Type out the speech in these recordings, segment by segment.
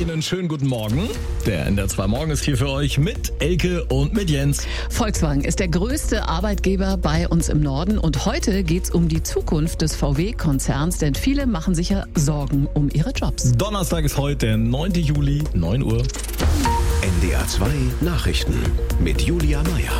Ihnen schönen guten Morgen. Der NDR 2 Morgen ist hier für euch mit Elke und mit Jens. Volkswagen ist der größte Arbeitgeber bei uns im Norden und heute geht's um die Zukunft des VW-Konzerns, denn viele machen sich ja Sorgen um ihre Jobs. Donnerstag ist heute, der 9. Juli, 9 Uhr. NDR 2 Nachrichten mit Julia Meyer.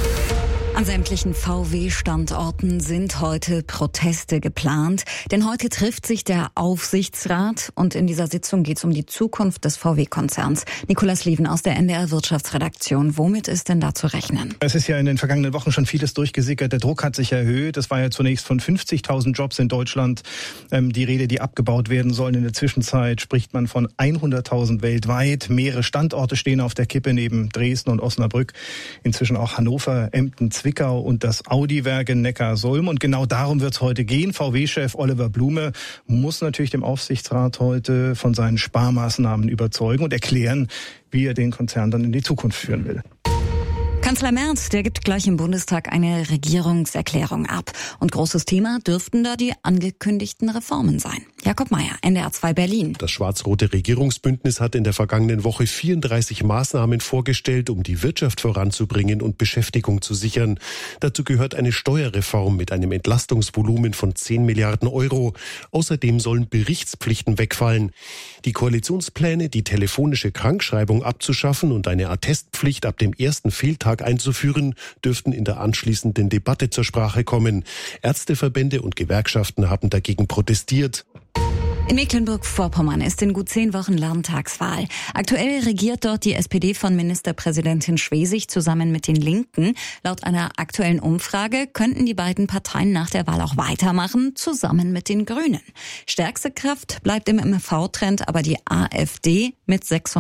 An sämtlichen VW-Standorten sind heute Proteste geplant, denn heute trifft sich der Aufsichtsrat und in dieser Sitzung geht es um die Zukunft des VW-Konzerns. Nikolaus Lieven aus der NDR Wirtschaftsredaktion. Womit ist denn da zu rechnen? Es ist ja in den vergangenen Wochen schon vieles durchgesickert. Der Druck hat sich erhöht. Es war ja zunächst von 50.000 Jobs in Deutschland die Rede, die abgebaut werden sollen. In der Zwischenzeit spricht man von 100.000 weltweit. Mehrere Standorte stehen auf der Kippe neben Dresden und Osnabrück. Inzwischen auch Hannover, Emden, Zwickau und das Audi-Werk in Neckarsulm. Und genau darum wird es heute gehen. VW-Chef Oliver Blume muss natürlich dem Aufsichtsrat heute von seinen Sparmaßnahmen überzeugen und erklären, wie er den Konzern dann in die Zukunft führen will. Kanzler Merz, der gibt gleich im Bundestag eine Regierungserklärung ab. Und großes Thema dürften da die angekündigten Reformen sein. Jakob Meyer, NDR 2 Berlin. Das schwarz-rote Regierungsbündnis hat in der vergangenen Woche 34 Maßnahmen vorgestellt, um die Wirtschaft voranzubringen und Beschäftigung zu sichern. Dazu gehört eine Steuerreform mit einem Entlastungsvolumen von 10 Milliarden Euro. Außerdem sollen Berichtspflichten wegfallen. Die Koalitionspläne, die telefonische Krankschreibung abzuschaffen und eine Attestpflicht ab dem ersten Fehltag einzuführen, dürften in der anschließenden Debatte zur Sprache kommen. Ärzteverbände und Gewerkschaften haben dagegen protestiert. In Mecklenburg-Vorpommern ist in gut 10 Wochen Landtagswahl. Aktuell regiert dort die SPD von Ministerpräsidentin Schwesig zusammen mit den Linken. Laut einer aktuellen Umfrage könnten die beiden Parteien nach der Wahl auch weitermachen, zusammen mit den Grünen. Stärkste Kraft bleibt im MV-Trend aber die AfD mit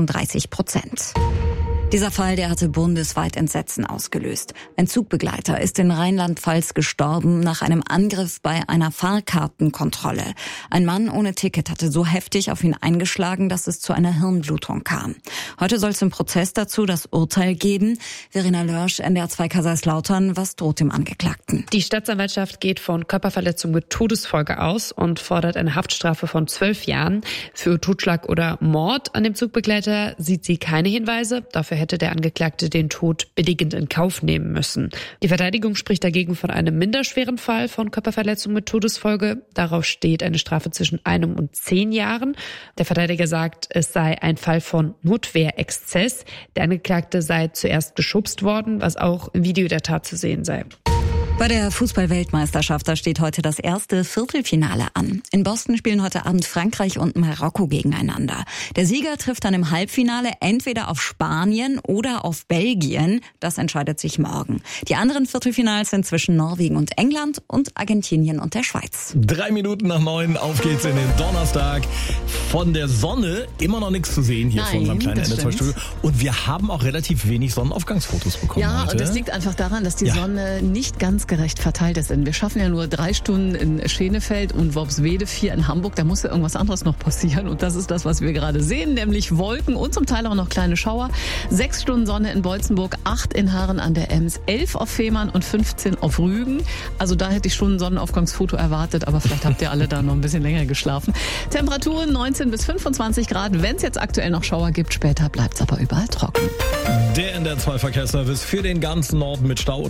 36%. Dieser Fall, der hatte bundesweit Entsetzen ausgelöst. Ein Zugbegleiter ist in Rheinland-Pfalz gestorben nach einem Angriff bei einer Fahrkartenkontrolle. Ein Mann ohne Ticket hatte so heftig auf ihn eingeschlagen, dass es zu einer Hirnblutung kam. Heute soll es im Prozess dazu das Urteil geben. Verena Lörsch, NDR 2 Kaiserslautern, was droht dem Angeklagten? Die Staatsanwaltschaft geht von Körperverletzung mit Todesfolge aus und fordert eine Haftstrafe von 12 Jahren. Für Totschlag oder Mord an dem Zugbegleiter sieht sie keine Hinweise. Dafür hätte der Angeklagte den Tod billigend in Kauf nehmen müssen. Die Verteidigung spricht dagegen von einem minderschweren Fall von Körperverletzung mit Todesfolge. Darauf steht eine Strafe zwischen 1 und 10 Jahren. Der Verteidiger sagt, es sei ein Fall von Notwehrexzess. Der Angeklagte sei zuerst geschubst worden, was auch im Video der Tat zu sehen sei. Bei der Fußball-Weltmeisterschaft, da steht heute das erste Viertelfinale an. In Boston spielen heute Abend Frankreich und Marokko gegeneinander. Der Sieger trifft dann im Halbfinale entweder auf Spanien oder auf Belgien. Das entscheidet sich morgen. Die anderen Viertelfinals sind zwischen Norwegen und England und Argentinien und der Schweiz. 3 Minuten nach 9, auf geht's in den Donnerstag. Von der Sonne immer noch nichts zu sehen hier vor unserem kleinen NDR2-Studio. Und wir haben auch relativ wenig Sonnenaufgangsfotos bekommen heute. Und das liegt einfach daran, dass die Sonne nicht ganz gerecht verteilt ist. Denn wir schaffen ja nur 3 Stunden in Schenefeld und Worpswede, 4 in Hamburg. Da muss ja irgendwas anderes noch passieren. Und das ist das, was wir gerade sehen, nämlich Wolken und zum Teil auch noch kleine Schauer. 6 Stunden Sonne in Beutzenburg, 8 in Haaren an der Ems, 11 auf Fehmarn und 15 auf Rügen. Also da hätte ich schon ein Sonnenaufgangsfoto erwartet, aber vielleicht habt ihr alle da noch ein bisschen länger geschlafen. Temperaturen 19 bis 25 Grad. Wenn es jetzt aktuell noch Schauer gibt, später bleibt es aber überall trocken. Der NDR 2 Verkehrsservice für den ganzen Norden mit Stau.